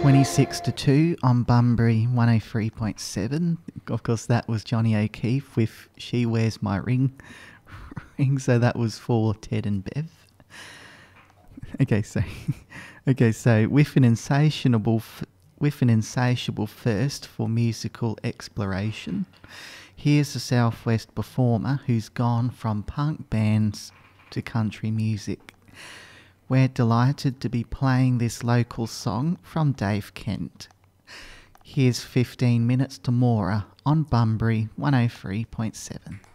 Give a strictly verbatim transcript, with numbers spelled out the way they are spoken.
twenty-six to two on Bunbury one oh three point seven. Of course, that was Johnny O'Keefe with She Wears My Ring. ring so that was for Ted and Bev. Okay, so, okay, so with an insatiable, f- with an insatiable thirst for musical exploration, here's a Southwest performer who's gone from punk bands to country music. We're delighted to be playing this local song from Dave Kent. Here's fifteen minutes to Mora on Bunbury one oh three point seven.